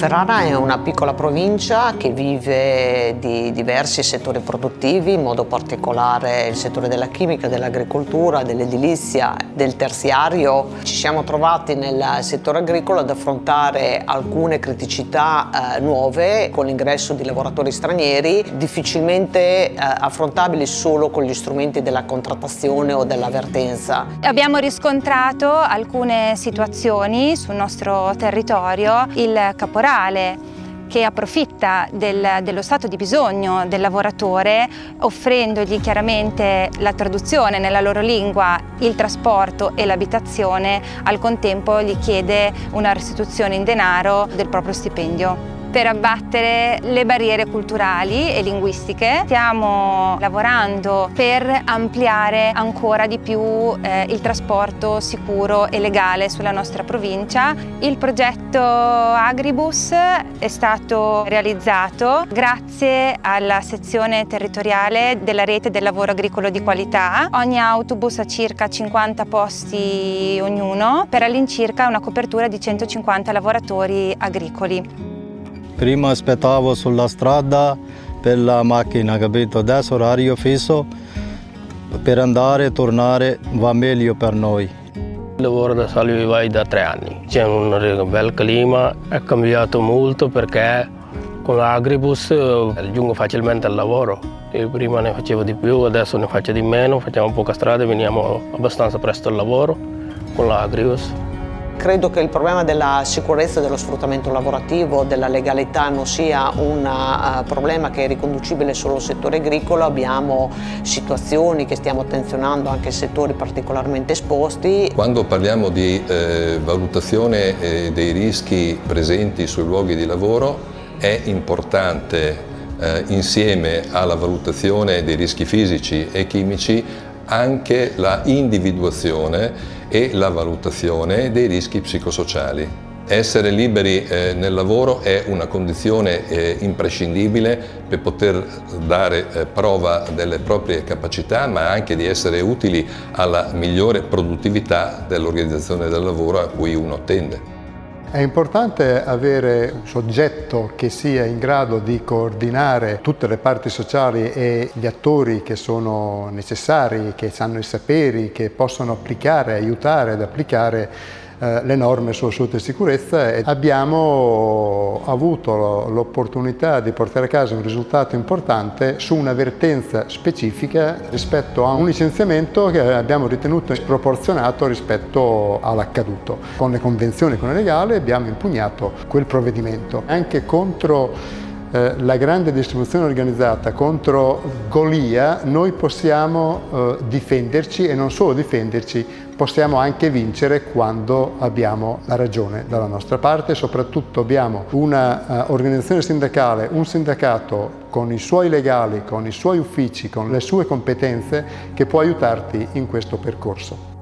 Ferrara è una piccola provincia che vive di diversi settori produttivi, in modo particolare il settore della chimica, dell'agricoltura, dell'edilizia, del terziario. Ci siamo trovati nel settore agricolo ad affrontare alcune criticità nuove con l'ingresso di lavoratori stranieri, difficilmente affrontabili solo con gli strumenti della contrattazione o dell'avvertenza. Abbiamo riscontrato alcune situazioni sul nostro territorio. Il caporale che approfitta dello stato di bisogno del lavoratore, offrendogli chiaramente la traduzione nella loro lingua, il trasporto e l'abitazione, al contempo gli chiede una restituzione in denaro del proprio stipendio. Per abbattere le barriere culturali e linguistiche stiamo lavorando per ampliare ancora di più il trasporto sicuro e legale sulla nostra provincia. Il progetto Agribus è stato realizzato grazie alla sezione territoriale della rete del lavoro agricolo di qualità. Ogni autobus ha circa 50 posti ognuno, per all'incirca una copertura di 150 lavoratori agricoli. Prima aspettavo sulla strada per la macchina, capito? Adesso orario fisso, per andare e tornare va meglio per noi. Il lavoro da salvavai da 3 anni, c'è un bel clima, è cambiato molto perché con l'Agribus raggiungo facilmente il lavoro. Io prima ne facevo di più, adesso ne faccio di meno, facciamo poca strada e veniamo abbastanza presto al lavoro con l'Agribus. Credo che il problema della sicurezza e dello sfruttamento lavorativo, della legalità, non sia un problema che è riconducibile solo al settore agricolo. Abbiamo situazioni che stiamo attenzionando anche in settori particolarmente esposti. Quando parliamo di valutazione dei rischi presenti sui luoghi di lavoro, è importante insieme alla valutazione dei rischi fisici e chimici anche la individuazione e la valutazione dei rischi psicosociali. Essere liberi nel lavoro è una condizione imprescindibile per poter dare prova delle proprie capacità, ma anche di essere utili alla migliore produttività dell'organizzazione del lavoro a cui uno tende. È importante avere un soggetto che sia in grado di coordinare tutte le parti sociali e gli attori che sono necessari, che sanno i saperi, che possono applicare, aiutare ad applicare le norme sulla salute e sicurezza. Abbiamo avuto l'opportunità di portare a casa un risultato importante su un'avvertenza specifica rispetto a un licenziamento che abbiamo ritenuto sproporzionato rispetto all'accaduto. Con le convenzioni con il legale abbiamo impugnato quel provvedimento anche contro la grande distribuzione organizzata, contro Golia. Noi possiamo difenderci, e non solo difenderci, possiamo anche vincere quando abbiamo la ragione dalla nostra parte. Soprattutto abbiamo una organizzazione sindacale, un sindacato con i suoi legali, con i suoi uffici, con le sue competenze, che può aiutarti in questo percorso.